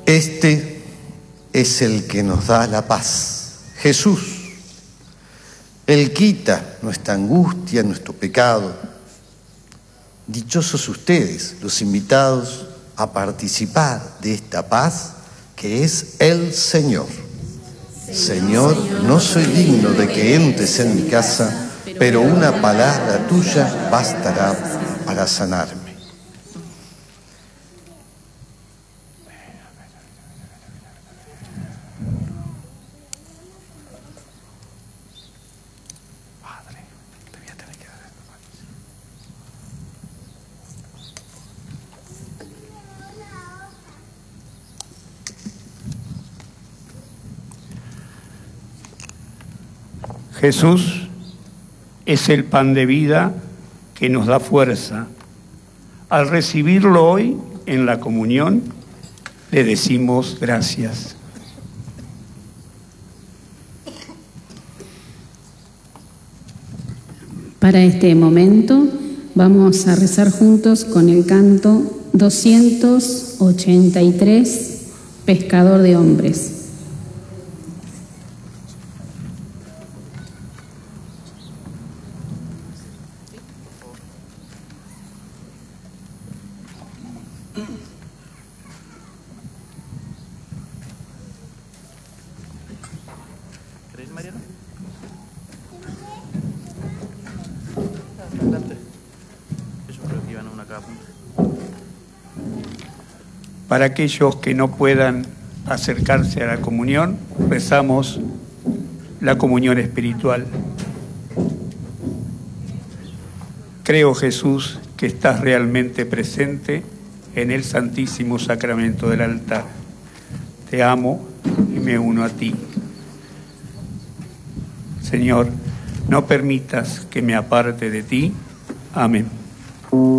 Este es el que nos da la paz, Jesús. Él quita nuestra angustia, nuestro pecado. Dichosos ustedes, los invitados a participar de esta paz que es el Señor. Señor, no soy digno de que entres en mi casa, pero una palabra tuya bastará para sanarme. Jesús es el pan de vida que nos da fuerza. Al recibirlo hoy en la comunión, le decimos gracias. Para este momento vamos a rezar juntos con el canto 283, Pescador de Hombres. ¿Querés, Mariano? Adelante. Yo creo que iban a una cada punta. Para aquellos que no puedan acercarse a la comunión, rezamos la comunión espiritual. Creo, Jesús, que estás realmente presente en el Santísimo Sacramento del altar. Te amo y me uno a ti. Señor, no permitas que me aparte de ti. Amén.